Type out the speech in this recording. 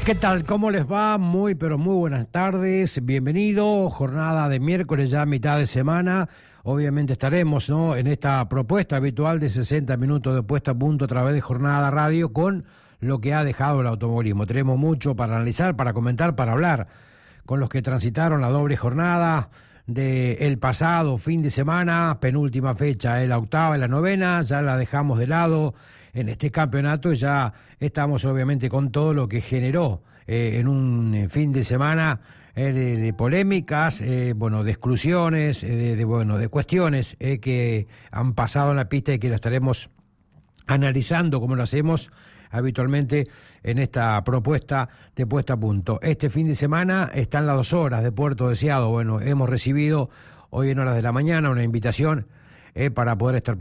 ¿Qué tal? ¿Cómo les va? Muy, pero muy buenas tardes. Bienvenido. Jornada de miércoles, ya a mitad de semana. Obviamente estaremos, ¿no?, en esta propuesta habitual de 60 minutos de puesta a punto a través de Jornada Radio con lo que ha dejado el automovilismo. Tenemos mucho para analizar, para comentar, para hablar con los que transitaron la doble jornada del pasado fin de semana, penúltima fecha, la octava y la novena, ya la dejamos de lado en este campeonato y ya estamos obviamente con todo lo que generó en un fin de semana de polémicas, de exclusiones, de cuestiones que han pasado en la pista y que lo estaremos analizando como lo hacemos habitualmente en esta propuesta de puesta a punto. Este fin de semana están las 2 horas de Puerto Deseado. Hemos recibido hoy en horas de la mañana una invitación para poder estar